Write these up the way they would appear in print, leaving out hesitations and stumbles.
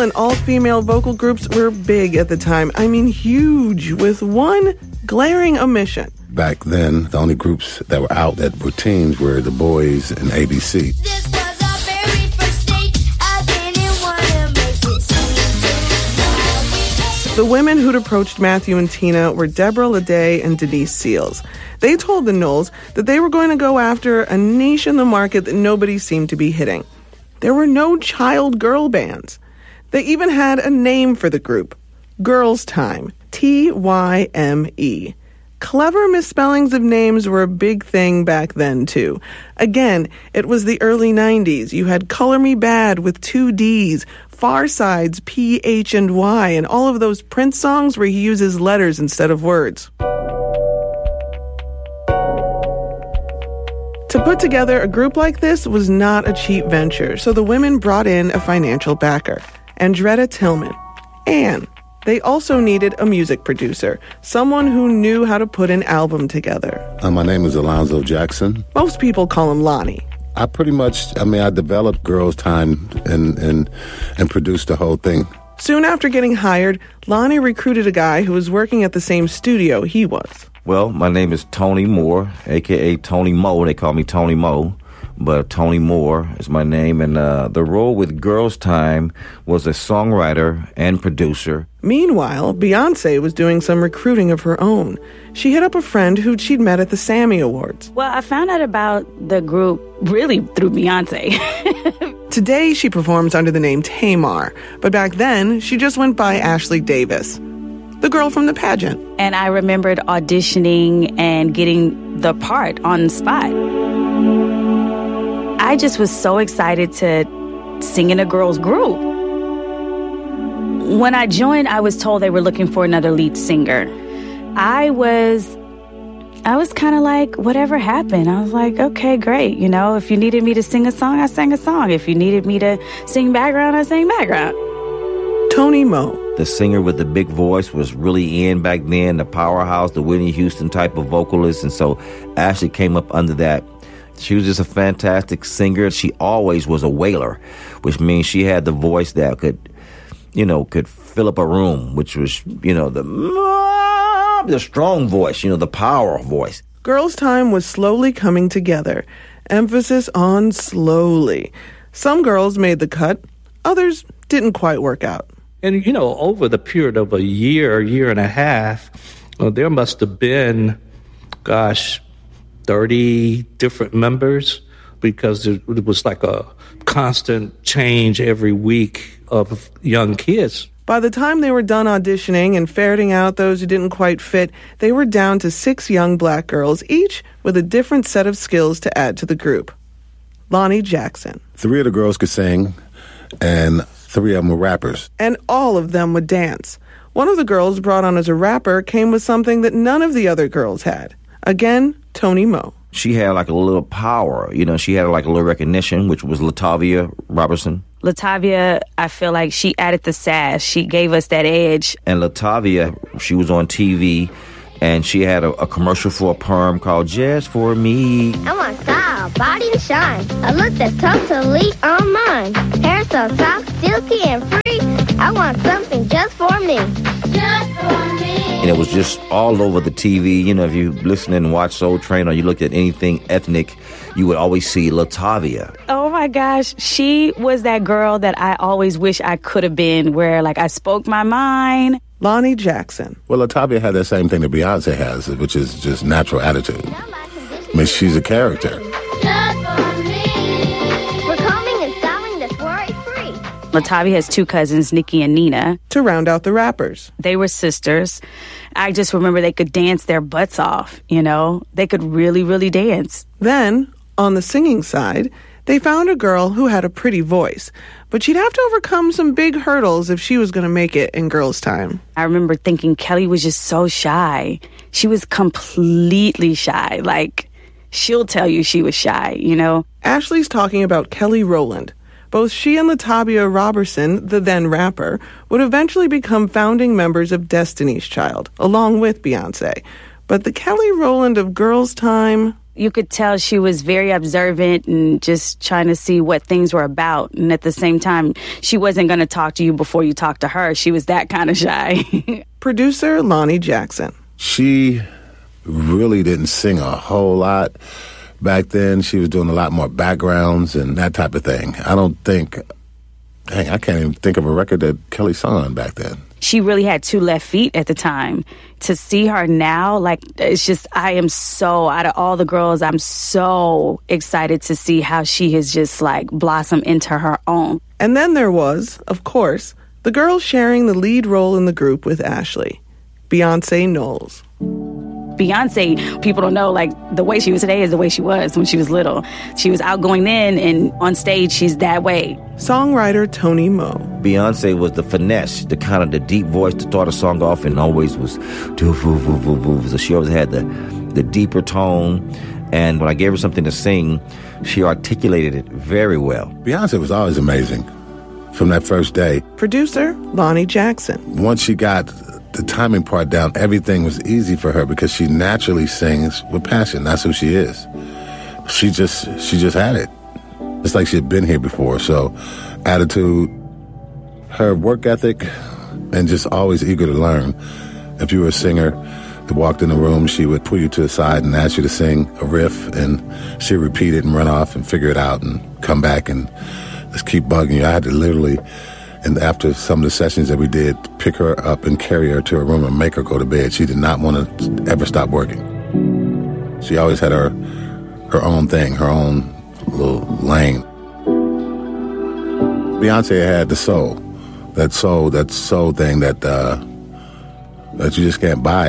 and all-female vocal groups were big at the time. I mean, huge, with one glaring omission. Back then, the only groups that were out that were teens were The Boys and ABC. This was our very first date. I didn't want to make it seem too The women who'd approached Matthew and Tina were Deborah Leday and Denise Seals. They told the Knowles that they were going to go after a niche in the market that nobody seemed to be hitting. There were no child girl bands. They even had a name for the group, Girls Tyme, Tyme. Clever misspellings of names were a big thing back then, too. Again, it was the early 90s. You had Color Me Bad with 2 Ds, Far Side's P, H, and Y, and all of those Prince songs where he uses letters instead of words. To put together a group like this was not a cheap venture, so the women brought in a financial backer, Andretta Tillman. And they also needed a music producer, someone who knew how to put an album together. My name is Alonzo Jackson. Most people call him Lonnie. I developed Girls Tyme and produced the whole thing. Soon after getting hired, Lonnie recruited a guy who was working at the same studio he was. Well, my name is Tony Moore, a.k.a. Tony Mo. They call me Tony Mo, but Tony Moore is my name. And the role with Girls Tyme was a songwriter and producer. Meanwhile, Beyonce was doing some recruiting of her own. She hit up a friend who she'd met at the Sammy Awards. Well, I found out about the group really through Beyonce. Today, she performs under the name Tamar, but back then, she just went by Ashley Davis, the girl from the pageant. And I remembered auditioning and getting the part on the spot. I just was so excited to sing in a girls' group. When I joined, I was told they were looking for another lead singer. I was kind of like, whatever happened. I was like, okay, great. You know, if you needed me to sing a song, I sang a song. If you needed me to sing background, I sang background. Tony Mo. The singer with the big voice was really in back then, the powerhouse, the Whitney Houston type of vocalist. And so Ashley came up under that. She was just a fantastic singer. She always was a wailer, which means she had the voice that could fill up a room, which was, the strong voice, the power voice. Girls Tyme was slowly coming together. Emphasis on slowly. Some girls made the cut. Others didn't quite work out. And, over the period of a year and a half, there must have been, 30 different members, because it was like a constant change every week of young kids. By the time they were done auditioning and ferreting out those who didn't quite fit, they were down to 6 young black girls, each with a different set of skills to add to the group. Lonnie Jackson. 3 of the girls could sing, and 3 of them were rappers. And all of them would dance. One of the girls brought on as a rapper came with something that none of the other girls had. Again, Tony Mo. She had like a little power, she had like a little recognition, which was Latavia Robertson. Latavia, I feel like she added the sass. She gave us that edge. And Latavia, she was on TV, and she had a commercial for a perm called Just For Me. I want style, body to shine. A look that's totally on mine. Hair so soft, silky and free. I want something just for me. Just for me. And it was just all over the TV. If you listen and watch Soul Train or you looked at anything ethnic, you would always see Latavia. Oh my gosh, she was that girl that I always wish I could have been, where I spoke my mind. Lonnie Jackson. Well, Latavia had the same thing that Beyonce has, which is just natural attitude. She's a character. Just for me. We're combing and styling that's worry-free. Latavia has 2 cousins, Nikki and Nina. To round out the rappers. They were sisters. I just remember they could dance their butts off, They could really, really dance. Then, on the singing side, they found a girl who had a pretty voice, but she'd have to overcome some big hurdles if she was going to make it in Girls Tyme. I remember thinking Kelly was just so shy. She was completely shy. She'll tell you she was shy, Ashley's talking about Kelly Rowland. Both she and Latavia Robertson, the then rapper, would eventually become founding members of Destiny's Child, along with Beyonce. But the Kelly Rowland of Girls Tyme You could tell she was very observant and just trying to see what things were about. And at the same time, she wasn't going to talk to you before you talked to her. She was that kind of shy. Producer Lonnie Jackson. She really didn't sing a whole lot back then. She was doing a lot more backgrounds and that type of thing. I can't even think of a record that Kelly sung on back then. She really had 2 left feet at the time. To see her now, like, it's just, out of all the girls, I'm so excited to see how she has just, like, blossomed into her own. And then there was, of course, the girl sharing the lead role in the group with Ashley, Beyonce Knowles. Beyonce, people don't know, like, the way she was today is the way she was when she was little. She was outgoing then, and on stage, she's that way. Songwriter Tony Moe. Beyonce was the finesse, the kind of the deep voice to start a song off, and always was so she always had the deeper tone. And when I gave her something to sing, she articulated it very well. Beyonce was always amazing from that first day. Producer Lonnie Jackson. Once she got the timing part down, everything was easy for her because she naturally sings with passion. That's who she is. She just had it. It's like she had been here before. So attitude, her work ethic, and just always eager to learn. If you were a singer that walked in the room, she would pull you to the side and ask you to sing a riff, and she'd repeat it and run off and figure it out and come back and just keep bugging you. I had to literally, and after some of the sessions that we did, pick her up and carry her to her room and make her go to bed. She did not want to ever stop working. She always had her own thing, her own little lane. Beyonce had the soul, that soul thing that you just can't buy.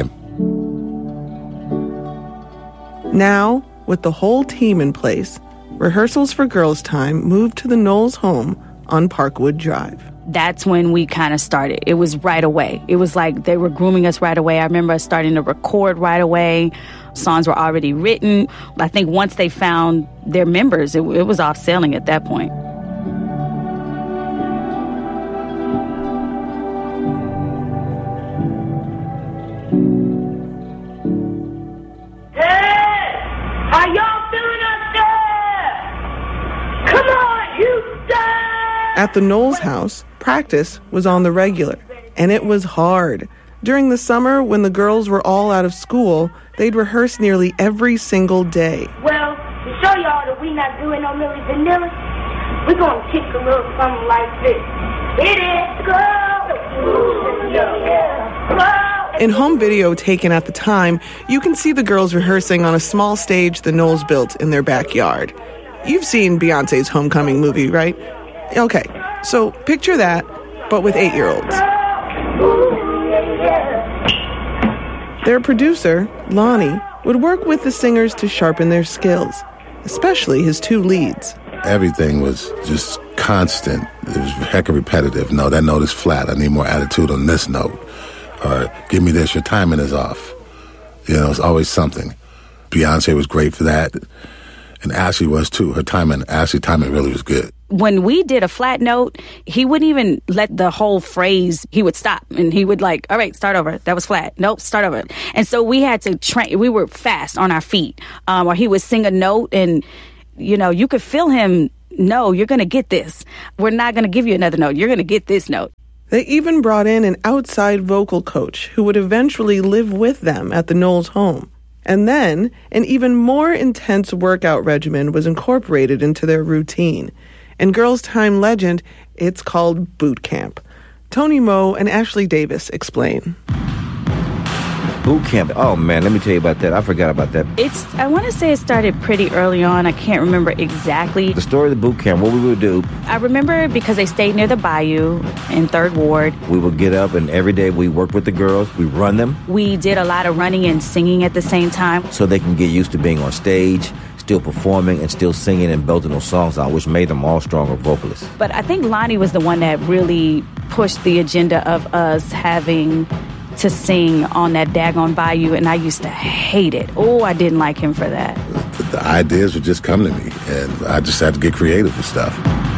Now, with the whole team in place, rehearsals for Girls' Time moved to the Knowles home on Parkwood Drive. That's when we kind of started. It was right away. It was like they were grooming us right away. I remember us starting to record right away. Songs were already written. I think once they found their members, it was off sailing at that point. Hey! How y'all feeling up there? Come on, Houston! At the Knowles house, practice was on the regular, and it was hard. During the summer, when the girls were all out of school, they'd rehearse nearly every single day. Well, to show y'all that we not doing no Milli Vanilli, we're gonna kick a little something like this. Hit it, go! Yeah. In home video taken at the time, you can see the girls rehearsing on a small stage the Knowles built in their backyard. You've seen Beyonce's Homecoming movie, right? Okay, so picture that, but with 8-year-olds. Their producer, Lonnie, would work with the singers to sharpen their skills, especially his 2 leads. Everything was just constant. It was heck of repetitive. No, that note is flat. I need more attitude on this note. Or give me this, your timing is off. You know, it's always something. Beyonce was great for that. And Ashley was too. Ashley's timing really was good. When we did a flat note, he wouldn't even let the whole phrase, he would stop and he would like, all right, start over. That was flat. Nope, start over. And so we had to train, we were fast on our feet. Or he would sing a note and, you know, you could feel him, no, you're going to get this. We're not going to give you another note. You're going to get this note. They even brought in an outside vocal coach who would eventually live with them at the Knowles home. And then an even more intense workout regimen was incorporated into their routine. In Girls' Time legend, it's called boot camp. Tony Moe and Ashley Davis explain. Boot camp. Oh, man, let me tell you about that. I forgot about that. I want to say it started pretty early on. I can't remember exactly. The story of the boot camp, what we would do. I remember because they stayed near the bayou in 3rd Ward. We would get up and every day we work with the girls. We run them. We did a lot of running and singing at the same time. So they can get used to being on stage, still performing and still singing and belting those songs out, which made them all stronger vocalists. But I think Lonnie was the one that really pushed the agenda of us having to sing on that daggone bayou, and I used to hate it. Oh, I didn't like him for that. The ideas would just come to me, and I just had to get creative with stuff.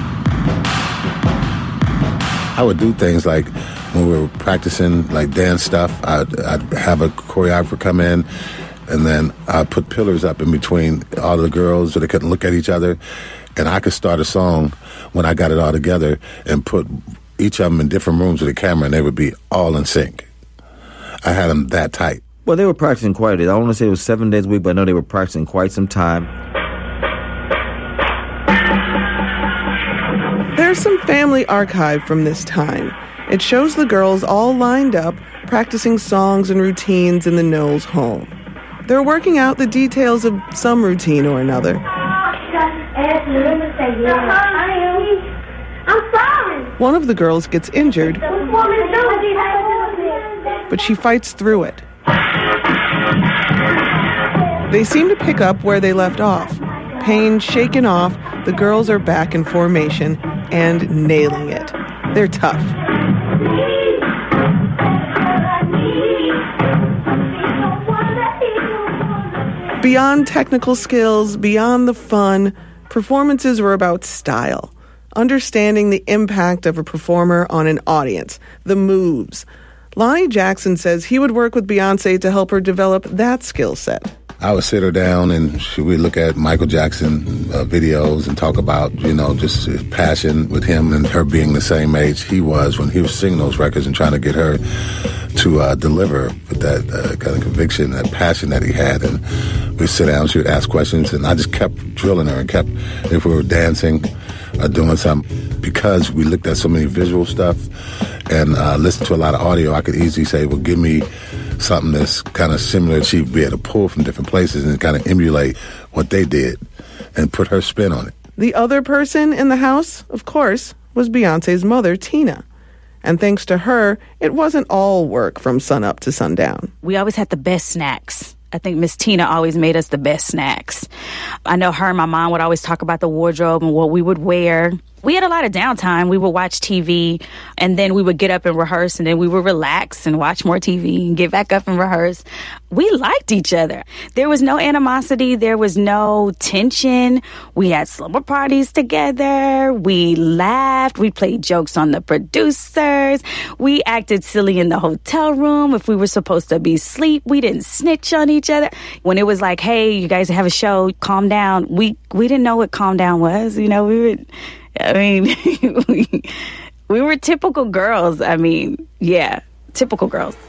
I would do things like when we were practicing, like dance stuff, I'd have a choreographer come in And then I put pillars up in between all the girls so they couldn't look at each other. And I could start a song when I got it all together and put each of them in different rooms with a camera, and they would be all in sync. I had them that tight. Well, they were practicing quite a bit. I don't want to say it was 7 days a week, but I know they were practicing quite some time. There's some family archive from this time. It shows the girls all lined up, practicing songs and routines in the Knowles home. They're working out the details of some routine or another. I'm sorry. One of the girls gets injured, but she fights through it. They seem to pick up where they left off. Pain shaken off, the girls are back in formation and nailing it. They're tough. Beyond technical skills, beyond the fun, performances were about style. Understanding the impact of a performer on an audience, the moves. Lonnie Jackson says he would work with Beyonce to help her develop that skill set. I would sit her down and we'd look at Michael Jackson videos and talk about, just his passion with him and her being the same age he was when he was singing those records and trying to get her to deliver with that kind of conviction, that passion that he had. And we'd sit down, she would ask questions, and I just kept drilling her and kept, if we were dancing or doing something, because we looked at so many visual stuff and listened to a lot of audio, I could easily say, well, give me something that's kind of similar. She'd be able to pull from different places and kind of emulate what they did and put her spin on it. The other person in the house, of course, was Beyonce's mother, Tina. And thanks to her, it wasn't all work from sunup to sundown. We always had the best snacks. I think Miss Tina always made us the best snacks. I know her and my mom would always talk about the wardrobe and what we would wear. We had a lot of downtime. We would watch TV, and then we would get up and rehearse, and then we would relax and watch more TV and get back up and rehearse. We liked each other. There was no animosity. There was no tension. We had slumber parties together. We laughed. We played jokes on the producers. We acted silly in the hotel room. If we were supposed to be asleep, we didn't snitch on each other. When it was like, hey, you guys have a show, calm down. We didn't know what calm down was. We were typical girls. Typical girls.